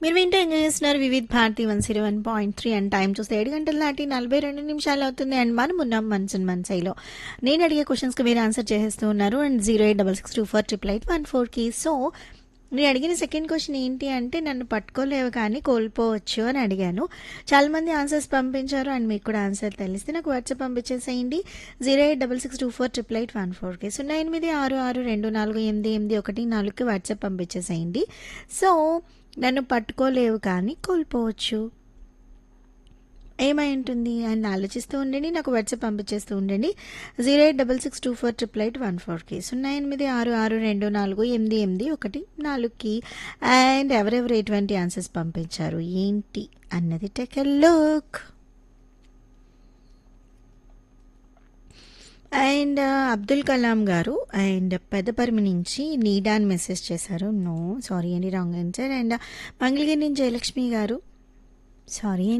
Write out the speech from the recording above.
మీరు వింటూ ఎంజాయ్ చేస్తున్నారు వివిధ్ భారతి 101.3 అండ్ టైం చూస్తే 7 గంటల దాటి 42 నిమిషాలు అవుతుంది. అండ్ మనం ఉన్నాం మన్సన్ మన్సైలో. నేను అడిగే క్వశ్చన్స్కి మీరు ఆన్సర్ చేసేస్తూ ఉన్నారు. అండ్ 08662488114కి. సో నేను అడిగిన సెకండ్ క్వశ్చన్ ఏంటి అంటే నన్ను పట్టుకోలేవు కానీ కోల్పోవచ్చు అని అడిగాను. చాలామంది ఆన్సర్స్ పంపించారు. అండ్ మీకు కూడా ఆన్సర్ తెలిస్తే నాకు వాట్సాప్ పంపించేసేయండి 08662488114కి. 08662488114కి వాట్సాప్ పంపించేసేయండి. సో నన్ను పట్టుకోలేవు కానీ కోల్పోవచ్చు ఏమై ఉంటుంది అని ఆలోచిస్తూ ఉండండి. నాకు వాట్సాప్ పంపించేస్తూ ఉండండి 08662488114కి. 08662488114కి. అండ్ ఎవరెవరు ఎటువంటి ఆన్సర్స్ పంపించారు ఏంటి అన్నది take a look. And Abdul Kalam గారు అండ్ పెద్దపరిమి నుంచి నీడా అని మెసేజ్ చేశారు. నో సారీ అండి, రాంగ్ ఆన్సర్. అండ్ మంగళగిరి నుంచి జయలక్ష్మి గారు సారీ